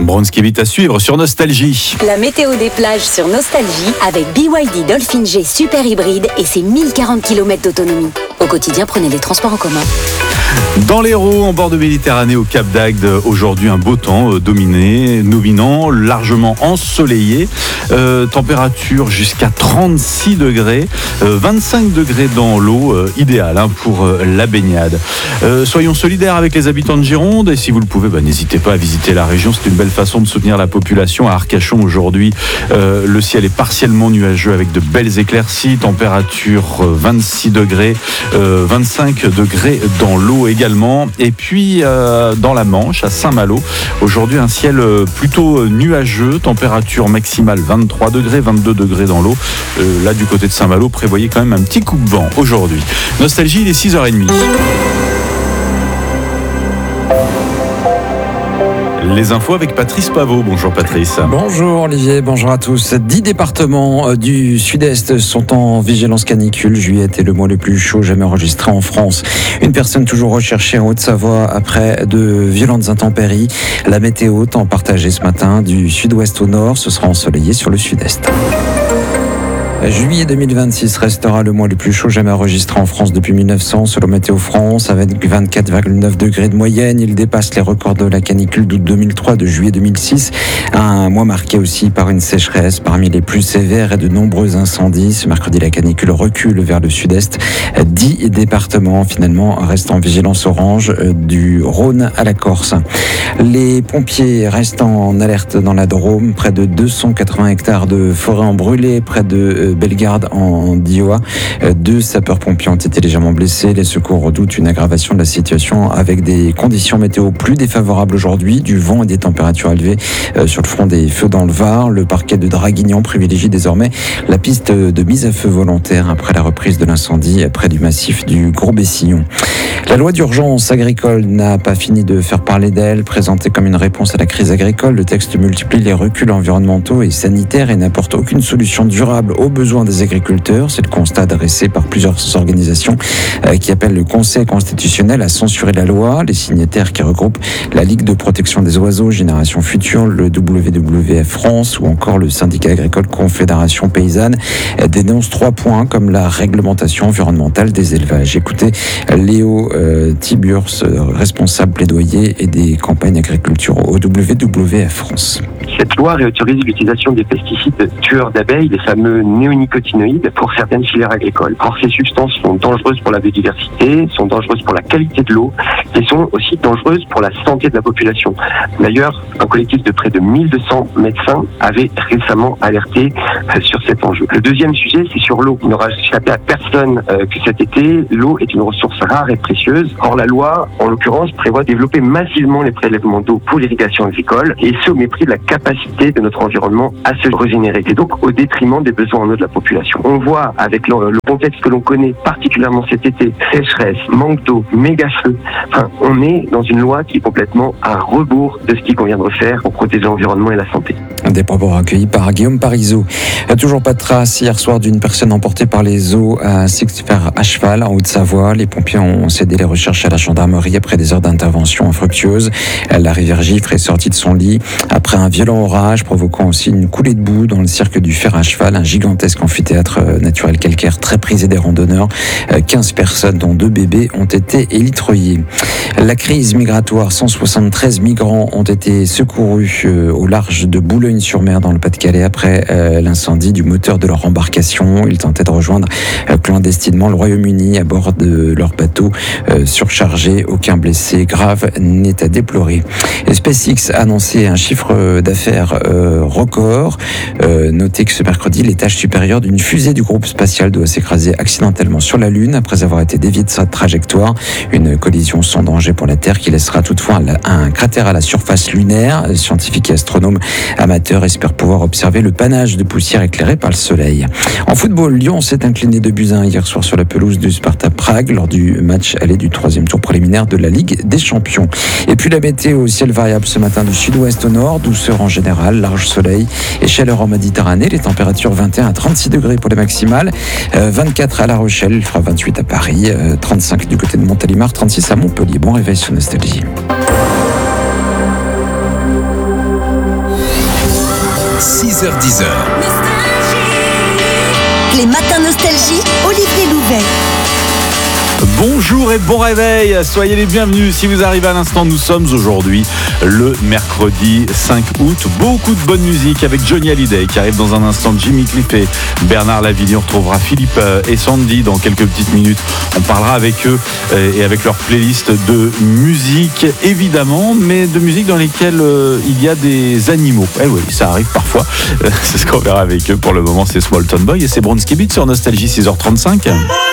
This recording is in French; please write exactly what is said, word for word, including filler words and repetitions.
Bronskevit à suivre sur Nostalgie. La météo des plages sur Nostalgie avec B Y D Dolphin G Super Hybride et ses mille quarante kilomètres d'autonomie. Au quotidien, prenez les transports en commun. Dans l'Hérault, en bord de Méditerranée, au Cap d'Agde, aujourd'hui un beau temps euh, dominé, dominant, largement ensoleillé. Euh, température jusqu'à trente-six degrés, euh, vingt-cinq degrés dans l'eau, euh, idéal hein, pour euh, la baignade. Euh, soyons solidaires avec les habitants de Gironde et si vous le pouvez, bah, n'hésitez pas à visiter la région. C'est une belle façon de soutenir la population. À Arcachon, aujourd'hui, euh, le ciel est partiellement nuageux avec de belles éclaircies. Température euh, vingt-six degrés, euh, vingt-cinq degrés dans l'eau également. Et puis euh, dans la Manche, à Saint-Malo, aujourd'hui un ciel plutôt nuageux, température maximale vingt-trois degrés, vingt-deux degrés dans l'eau. Euh, là du côté de Saint-Malo, prévoyez quand même un petit coup de vent aujourd'hui. Nostalgie, il est six heures trente. Les infos avec Patrice Pavot. Bonjour Patrice. Bonjour Olivier, bonjour à tous. Dix départements du sud-est sont en vigilance canicule. Juillet était le mois le plus chaud jamais enregistré en France. Une personne toujours recherchée en Haute-Savoie après de violentes intempéries. La météo, temps partagé ce matin du sud-ouest au nord, ce sera ensoleillé sur le sud-est. Juillet deux mille vingt-six restera le mois le plus chaud jamais enregistré en France depuis mille neuf cents, selon Météo France, avec vingt-quatre virgule neuf degrés de moyenne. Il dépasse les records de la canicule d'août deux mille trois, de juillet deux mille six. Un mois marqué aussi par une sécheresse parmi les plus sévères et de nombreux incendies. Ce mercredi, la canicule recule vers le sud-est. Dix départements, finalement, restent en vigilance orange, du Rhône à la Corse. Les pompiers restent en alerte dans la Drôme. Près de deux cent quatre-vingts hectares de forêt ont brûlé, près de Bellegarde en Diois. Deux sapeurs-pompiers ont été légèrement blessés. Les secours redoutent une aggravation de la situation avec des conditions météo plus défavorables aujourd'hui, du vent et des températures élevées sur le front des feux dans le Var. Le parquet de Draguignan privilégie désormais la piste de mise à feu volontaire après la reprise de l'incendie près du massif du Gros-Bessillon. La loi d'urgence agricole n'a pas fini de faire parler d'elle. Présentée comme une réponse à la crise agricole, le texte multiplie les reculs environnementaux et sanitaires et n'apporte aucune solution durable aux besoins des agriculteurs. C'est le constat dressé par plusieurs organisations euh, qui appellent le Conseil constitutionnel à censurer la loi. Les signataires qui regroupent la Ligue de protection des oiseaux, Génération Future, le W W F France ou encore le syndicat agricole Confédération Paysanne euh, dénoncent trois points comme la réglementation environnementale des élevages. Écoutez Léo euh, Tiburce, responsable plaidoyer et des campagnes agriculture au W W F France. Cette loi réautorise l'utilisation des pesticides tueurs d'abeilles, les fameux néonicotinoïdes, pour certaines filières agricoles. Or, ces substances sont dangereuses pour la biodiversité, sont dangereuses pour la qualité de l'eau et sont aussi dangereuses pour la santé de la population. D'ailleurs, un collectif de près de mille deux cents médecins avait récemment alerté euh, sur cet enjeu. Le deuxième sujet, c'est sur l'eau. Il n'aura échappé à personne euh, que cet été, l'eau est une ressource rare et précieuse. Or, la loi, en l'occurrence, prévoit de développer massivement les prélèvements d'eau pour l'irrigation agricole, et ce au mépris de la capacité de notre environnement à se régénérer, et donc au détriment des besoins en eau de la population. On voit avec le, le contexte que l'on connaît, particulièrement cet été, sécheresse, manque d'eau, méga feu. Enfin, on est dans une loi qui est complètement à rebours de ce qu'il convient de faire pour protéger l'environnement et la santé. Des propos recueillis par Guillaume Parisot. Toujours pas de trace hier soir d'une personne emportée par les eaux à Sixfer à cheval en Haute-Savoie. Les pompiers ont cédé les recherches à la gendarmerie après des heures d'intervention infructueuses. La rivière Gifre est sortie de son lit après un violent orage provoquant aussi une coulée de boue dans le cirque du fer à cheval, un gigantesque amphithéâtre naturel calcaire très prisé des randonneurs. quinze personnes, dont deux bébés, ont été élitreillées. La crise migratoire, cent soixante-treize migrants ont été secourus au large de Boulogne-sur-Mer dans le Pas-de-Calais après euh, l'incendie du moteur de leur embarcation. Ils tentaient de rejoindre euh, clandestinement le Royaume-Uni à bord de leur bateau euh, surchargé. Aucun blessé grave n'est à déplorer. Et SpaceX a annoncé un chiffre d'affaires euh, record. Euh, notez que ce mercredi, l'étage supérieur d'une fusée du groupe spatial doit s'écraser accidentellement sur la Lune après avoir été dévié de sa trajectoire. Une collision sans danger pour la Terre qui laissera toutefois un cratère à la surface lunaire. Scientifiques et astronomes amateurs espèrent pouvoir observer le panache de poussière éclairé par le soleil. En football, Lyon s'est incliné deux buts à un hier soir sur la pelouse du Sparta Prague lors du match aller du troisième tour préliminaire de la Ligue des Champions. Et puis la météo au ciel variable ce matin du sud-ouest au nord, douceur en général, large soleil et chaleur en Méditerranée. Les températures vingt et un à trente-six degrés pour les maximales, euh, vingt-quatre à La Rochelle, il fera vingt-huit à Paris, euh, trente-cinq du côté de Montélimar, trente-six à Montpellier. Bon réveil sur Nostalgie. six heures dix. Les matins nostalgie, Olivier Louvet. Bonjour et bon réveil, soyez les bienvenus. Si vous arrivez à l'instant, nous sommes aujourd'hui le mercredi cinq août. Beaucoup de bonne musique avec Johnny Hallyday qui arrive dans un instant, Jimmy Cliff et Bernard Lavilliers. On retrouvera Philippe et Sandy dans quelques petites minutes. On parlera avec eux et avec leur playlist de musique évidemment, mais de musique dans lesquelles il y a des animaux. Eh oui, ça arrive parfois. C'est ce qu'on verra avec eux. Pour le moment, c'est Small Town Boy et c'est Bronski Beat sur Nostalgie six heures trente-cinq.